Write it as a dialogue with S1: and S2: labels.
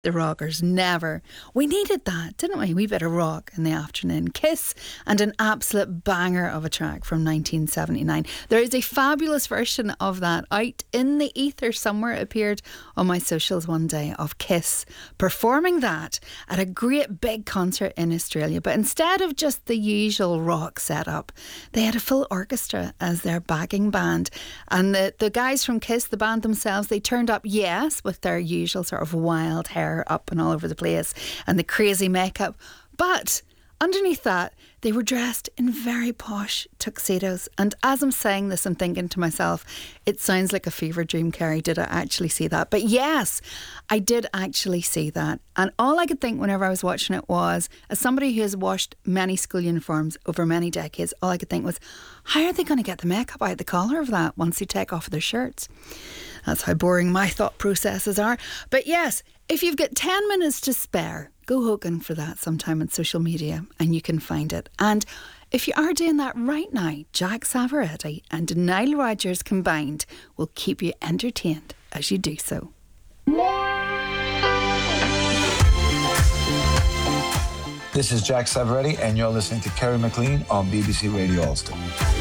S1: The Rockers, Never. We needed that, didn't we? We bit of rock in the afternoon. Kiss, and an absolute banger of a track from 1979. There is a fabulous version of that out in the ether somewhere. It appeared on my socials one day of Kiss performing that at a great big concert in Australia. But instead of just the usual rock setup, they had a full orchestra as their backing band. And the guys from Kiss, the band themselves, they turned up, yes, with their usual sort of wild hair up and all over the place and the crazy makeup, but underneath that they were dressed in very posh tuxedos. And as I'm saying this, I'm thinking to myself, it sounds like a fever dream, Kerry. Did I actually see that? But yes, I did actually see that. And all I could think whenever I was watching it was, as somebody who has washed many school uniforms over many decades, all I could think was, how are they going to get the makeup out the collar of that once they take off their shirts? That's how boring my thought processes are. But yes, if you've got 10 minutes to spare, go hooking for that sometime on social media and you can find it. And if you are doing that right now, Jack Savaretti and Nile Rodgers combined will keep you entertained as you do so.
S2: This is Jack Savaretti and you're listening to Kerry McLean on BBC Radio Ulster.